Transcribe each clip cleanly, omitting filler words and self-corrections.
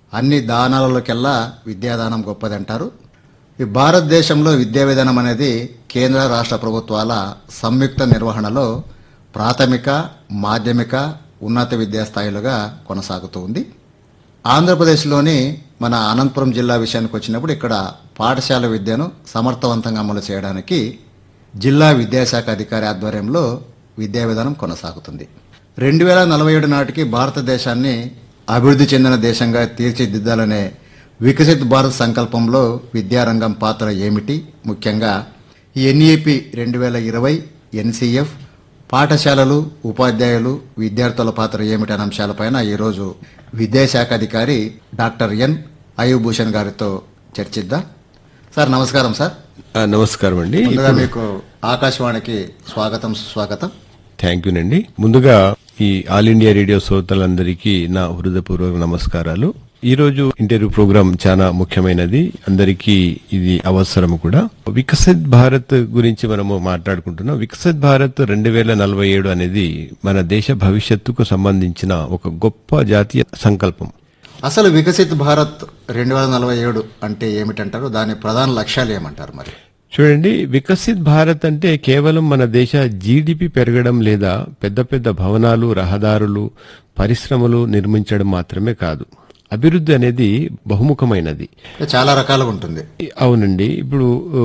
అన్ని దానాలలోకెల్లా విద్యాదానం గొప్పదంటారు. ఈ భారతదేశంలో విద్యా విధానం అనేది కేంద్ర రాష్ట్ర ప్రభుత్వాల సంయుక్త నిర్వహణలో ప్రాథమిక, మాధ్యమిక, ఉన్నత విద్యా స్థాయిలుగా కొనసాగుతూ ఉంది. ఆంధ్రప్రదేశ్లోని మన అనంతపురం జిల్లా విషయానికి వచ్చినప్పుడు ఇక్కడ పాఠశాల విద్యను సమర్థవంతంగా అమలు చేయడానికి జిల్లా విద్యాశాఖ అధికారి ఆధ్వర్యంలో విద్యా విధానం కొనసాగుతుంది. 2047 నాటికి భారతదేశాన్ని అభివృద్ధి చెందిన దేశంగా తీర్చిదిద్దాలనే వికసిత్ భారత్ సంకల్పంలో విద్యారంగం పాత్ర ఏమిటి, ముఖ్యంగా ఎన్ఈపి 2020, ఎన్సీఎఫ్, పాఠశాలలు, ఉపాధ్యాయులు, విద్యార్థుల పాత్ర ఏమిటి అనే అంశాలపైన ఈరోజు విద్యాశాఖ అధికారి డాక్టర్ ఎన్ అయూబ్ భూషణ్ గారితో చర్చిద్దాం. సార్ నమస్కారం. సార్ నమస్కారం అండి. ముందుగా మీకు ఆకాశవాణికి స్వాగతం, సుస్వాగతం. థ్యాంక్ యూ అండి. ముందుగా ఈ ఆల్ ఇండియా రేడియో శ్రోతలందరికీ నా హృదయపూర్వక నమస్కారాలు. ఈ రోజు ఇంటర్వ్యూ ప్రోగ్రాం చాలా ముఖ్యమైనది, అందరికీ ఇది అవసరం కూడా. వికసిత్ భారత్ గురించి మనము మాట్లాడుకుంటున్నాం. వికసిత్ భారత్ 2047 అనేది మన దేశ భవిష్యత్తుకు సంబంధించిన ఒక గొప్ప జాతీయ సంకల్పం. అసలు వికసిత్ భారత్ 2047 అంటే ఏమిటంటారు? దాని ప్రధాన లక్ష్యాలు ఏమంటారు? మరి చూడండి, వికసిత్ భారత్ అంటే కేవలం మన దేశ జీడిపి పెరగడం లేదా పెద్ద పెద్ద భవనాలు, రహదారులు, పరిశ్రమలు నిర్మించడం మాత్రమే కాదు. అభివృద్ధి అనేది బహుముఖమైనది, చాలా రకాలుగా ఉంటుంది. అవునండి. ఇప్పుడు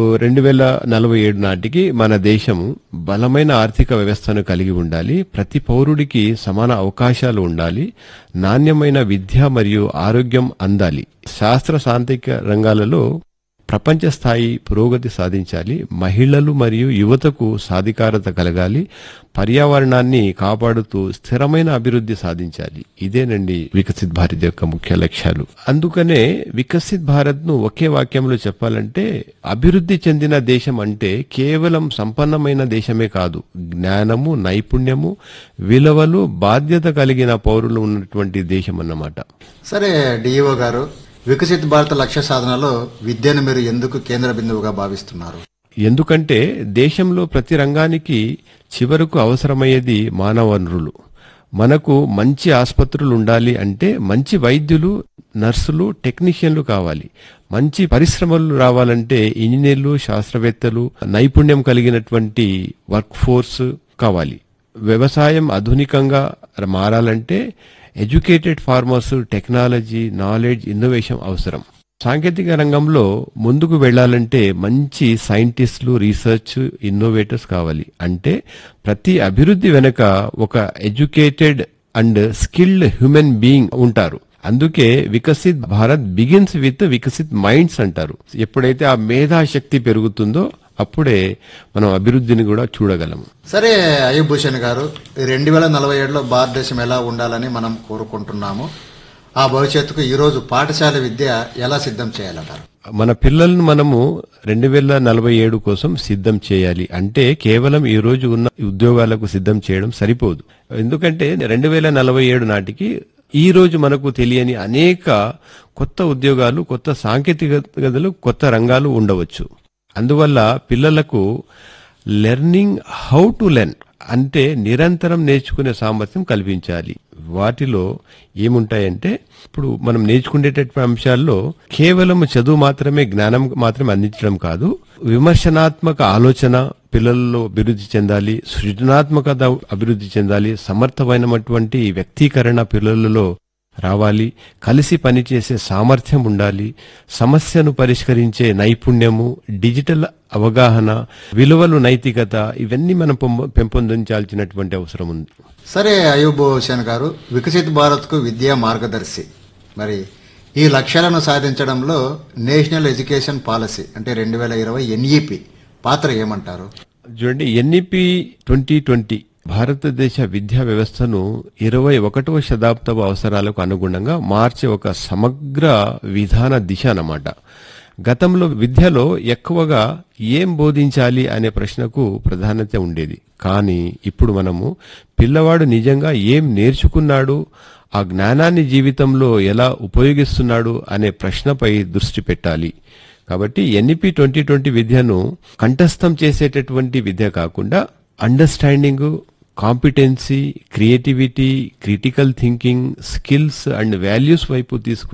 2047 నాటికి మన దేశం బలమైన ఆర్థిక వ్యవస్థను కలిగి ఉండాలి, ప్రతి పౌరుడికి సమాన అవకాశాలు ఉండాలి, నాణ్యమైన విద్య మరియు ఆరోగ్యం అందాలి, శాస్త్ర సాంకేతిక రంగాలలో ప్రపంచ స్థాయి పురోగతి సాధించాలి, మహిళలు మరియు యువతకు సాధికారత కలగాలి, పర్యావరణాన్ని కాపాడుతూ స్థిరమైన అభివృద్ధి సాధించాలి. ఇదేనండి వికసిత్ భారత్ యొక్క ముఖ్య లక్ష్యాలు. అందుకనే వికసిత్ భారత్ ను ఒకే వాక్యంలో చెప్పాలంటే, అభివృద్ధి చెందిన దేశం అంటే కేవలం సంపన్నమైన దేశమే కాదు, జ్ఞానము, నైపుణ్యము, విలువలు, బాధ్యత కలిగిన పౌరులు ఉన్నటువంటి దేశం అన్నమాట. సరే డిఈఓ గారు, వికసిత్ భారత లక్ష్య సాధనలో విద్యను మీరు ఎందుకు కేంద్ర బిందువుగా భావిస్తున్నారు? ఎందుకంటే దేశంలో ప్రతి రంగానికి చివరకు అవసరమయ్యేది మానవ వనరులు. మనకు మంచి ఆసుపత్రులు ఉండాలి అంటే మంచి వైద్యులు, నర్సులు, టెక్నీషియన్లు కావాలి. మంచి పరిశ్రమలు రావాలంటే ఇంజనీర్లు, శాస్త్రవేత్తలు, నైపుణ్యం కలిగినటువంటి వర్క్ ఫోర్స్ కావాలి. వ్యవసాయం ఆధునికంగా మారాలంటే educated farmers, technology, knowledge, innovation అవసరం. సాంకేతిక రంగంలో ముందుకు వెళ్లాలంటే మంచి సైంటిస్టులు, రీసెర్చ్ ఇన్నోవేటర్స్ కావాలి. అంటే ప్రతి అభివృద్ధి వెనుక ఒక educated and skilled human being ఉంటారు. అందుకే Viksit Bharat begins with Viksit minds అంటారు. ఎప్పుడైతే ఆ మేధాశక్తి పెరుగుతుందో అప్పుడే మనం అభివృద్ధిని కూడా చూడగలం. సరే అయూబ్ భూషణ్ గారు, 2047లో భారతదేశం ఎలా ఉండాలని మనం కోరుకుంటున్నాము? ఆ భవిష్యత్తుకు ఈరోజు పాఠశాల విద్య ఎలా సిద్ధం చేయాలంటారు? మన పిల్లలను మనము 2047 కోసం సిద్ధం చేయాలి అంటే కేవలం ఈ రోజు ఉన్న ఉద్యోగాలకు సిద్ధం చేయడం సరిపోదు. ఎందుకంటే 2047 నాటికి ఈ రోజు మనకు తెలియని అనేక కొత్త ఉద్యోగాలు, కొత్త సాంకేతికతలు, కొత్త రంగాలు ఉండవచ్చు. అందువల్ల పిల్లలకు లెర్నింగ్ హౌ టు లెర్న్ అంటే నిరంతరం నేర్చుకునే సామర్థ్యం కల్పించాలి. వాటిలో ఏముంటాయంటే, ఇప్పుడు మనం నేర్చుకునేటటువంటి అంశాల్లో కేవలం చదువు మాత్రమే, జ్ఞానం మాత్రమే అందించడం కాదు, విమర్శనాత్మక ఆలోచన పిల్లల్లో అభివృద్ధి చెందాలి, సృజనాత్మకత అభివృద్ధి చెందాలి, సమర్థమైనటువంటి వ్యక్తీకరణ పిల్లలలో రావాలి, కలిసి పనిచేసే సామర్థ్యం ఉండాలి, సమస్యను పరిష్కరించే నైపుణ్యము, డిజిటల్ అవగాహన, విలువలు, నైతికత, ఇవన్నీ మనం పెంపొందించాల్సినటువంటి అవసరం ఉంది. సరే అయూబ్ హుసేన్ గారు, వికసిత్ భారత్ కు విద్యా మార్గదర్శి, మరి ఈ లక్ష్యాలను సాధించడంలో నేషనల్ ఎడ్యుకేషన్ పాలసీ అంటే 2020 ఎన్ఈపి పాత్ర ఏమంటారు? చూడండి, ఎన్ఈపి 2020 భారతదేశ విద్యా వ్యవస్థను 21వ శతాబ్దపు అవసరాలకు అనుగుణంగా మార్చే ఒక సమగ్ర విధాన దిశ అన్నమాట. గతంలో విద్యలో ఎక్కువగా ఏం బోధించాలి అనే ప్రశ్నకు ప్రాధాన్యత ఉండేది. కానీ ఇప్పుడు మనము పిల్లవాడు నిజంగా ఏం నేర్చుకున్నాడు, ఆ జ్ఞానాన్ని జీవితంలో ఎలా ఉపయోగిస్తున్నాడు అనే ప్రశ్నపై దృష్టి పెట్టాలి. కాబట్టి ఎన్ఈపి 2020 విద్యను కంఠస్థం చేసేటటువంటి విద్య కాకుండా understanding, competency, creativity, critical thinking, skills and values వైపు